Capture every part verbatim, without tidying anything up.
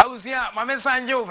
Ausia, Mamma Sanjo,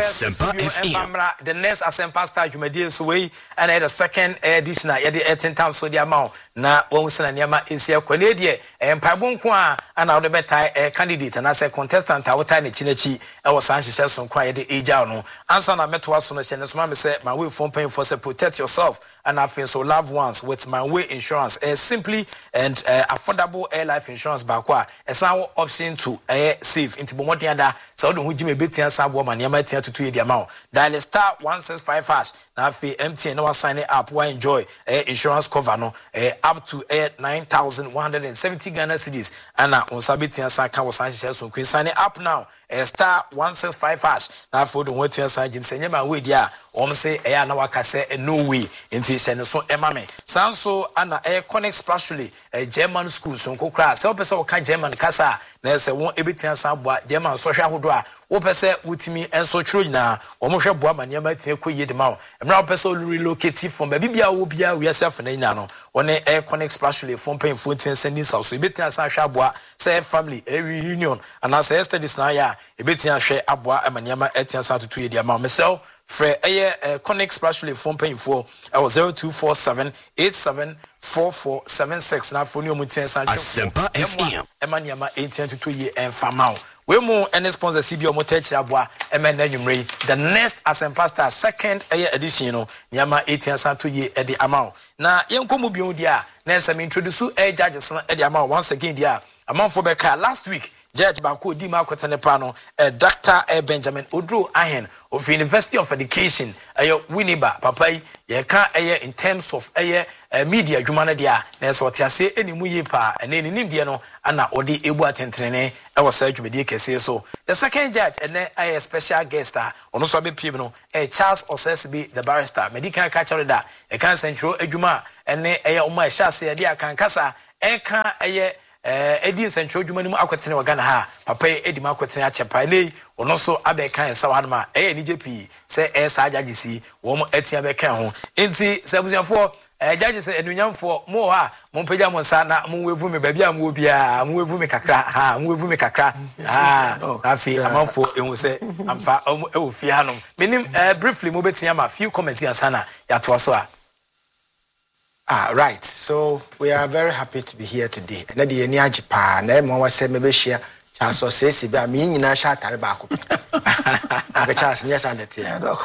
Famra, the next Assem Pastor Jumadi Sway, and had a second edition at the eighteen times so the amount. Now, Wonson and Yama is here, Conedia, and Pabunkwa, and out the better candidate, and as a contestant, our tiny Chinechi, I was anxious on quiet the age. Answer na met was on the channel. Mama said, my way phone paying for say protect yourself and I feel so loved ones with my way insurance. Uh, simply and uh, affordable air life insurance bakwa. As our option to air save into Bomodianda. So don't you may be ten some woman, you might to two the amount. Dial star one six five hash. Now fee empty and no one signing up. Why enjoy air insurance cover no uh, up to air nine thousand one hundred and seventy Ghana cedis. And now on Sabiti and Sanka was so queen signing up now. A star one six five hash. Now for the way to sign Jim Senema with ya. Om say air na waka say no way into Shen so emame. Sound so ana air connect splashly a German school so kokra. So person can German kasa. Na say won ebitian sabwa German social hodwa. Wo pese wutimi enso true na. Wo mo hwe boa maniama tie koye de ma. Emra pese relocate from baby bia wo bia we self na nya no. One air connect splashly phone pay phone ten sending south. So ebitian sa hwa boa say family a reunion and as yesterday na ya ebitian hwe aboa maniama etian sa to ye de ma. Myself Fre aye connect specially phone paying for I was zero two four seven eight seven four four seven six now for new mutin san Asempa F M Emaniama eighteen to two year and famau we mo any sponsor C B O motechi aboa emena nwumre the next Asempa Star second aye edition no nyama eighteen san two year e the amount na yenkomu bi dia na sem introduce e judges e the amount once again dia amount for beka last week Judge Banko Di Marcotene Pano, a Doctor Benjamin Odro Ahen of University of Education, a Winiba, Papai, ye can't air in terms of air media, Jumanadia, Nes what ya say any muyepa, and then in Indiano, Anna Odi Ewa Tentrene, I was search with the so. The second judge, and then a special guest star, on Osobe Pibno, a Charles Osesibi, the barrister, medical catcher, a can central Ejuma, and then a Oma Shasi, a dear can casa, and can a eh edi central dwuma nim akwetene wagana ha papa edi makwetene achepa nei ono so abeka en sawadma eh ni jepi se eh sa jagisi wo mo atia beka ho enti sebusiafo eh jagisi se enunyamfo mo ha mo pagya mo nsa na mo wevu me baabi am wo bia mo wevu me kakra ha mo wevu me kakra ah afi amanfo ehu se amfa e wo fi hanom menim eh briefly mo betia ma few comments ansana ya to so a Ah, right. So we are very happy to be here today. And the any ajipa na mo wase me be share chance so say be me nyina sha tare ba ko. Aga chance yes and it.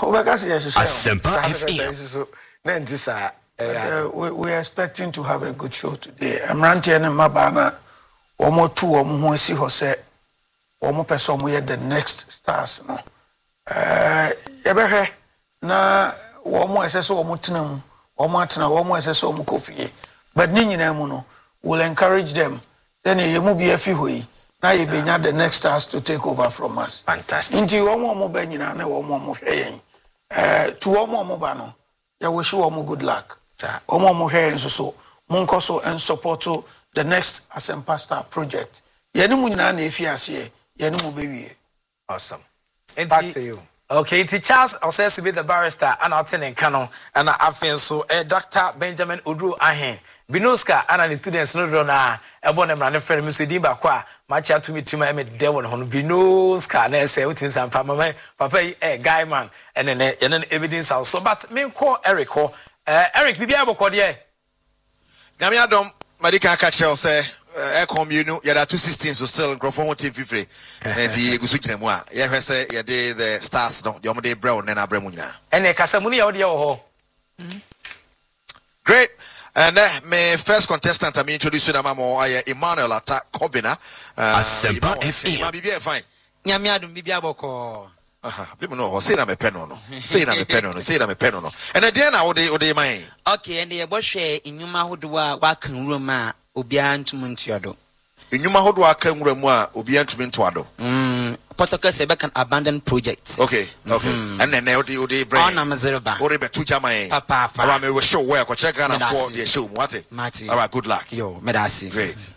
Asempa F M. So na ndisa we we are expecting to have a good show today. I'm ranting and mabana omo two omo ho si ho se omo person mo the next stars no. Eh yebehwe na omo esese omo tenam Omatna, Omo says so Mukofie. But Nininamuno will encourage them. Then you will be a few. Now you be the next stars to take over from us. Fantastic. Into Omo Mobenina, no Omo Mohe. Uh, to Omo Mobano, you wish you Omo good luck. Omo Mohe and so, Monkoso and support the next Asempa Star project. Yenumuna, if you are here, Yenumu baby. Awesome. Back to you. Okay, it's Charles Osesibi the barrister and Altenen Kano and I feel so a Doctor Benjamin Odro Ahen. Binoska and the students no dona ebon em na friend Musudi Bakwa macha to me to my devon on Binoska na say utin sam papa papa eh guy man and then and evidence also but me call Eric call uh, Eric bibia boko de Gami adom Madika catcher say air commune yada two sixteen so still microphone team fifty and he go switch them wa yeah say yeah the stars no the omode brown na abremu nyina ene kasamuni ya odi ya ho great and uh, my first contestant I'm introducing na mamo uh, Emmanuel Ata Kobina uh, Asempa F M ma bibia fine nyame adom bibia boko aha people no say na me peno no say na me peno no say na me peno no and then na odi odi man okay and ye bo hwe enyuma hodo a wa kan room a obia ntum ntuado enyuma hodo aka nwuramu a obia ntum ntuado mm protocol say be can abandon projects okay okay mm-hmm. And then odi odi brain on am zero ba odi be tuja man papa papa ara me we show where ko check Ghana for the show what Marty. All right, good luck. Yo, medasi. Great.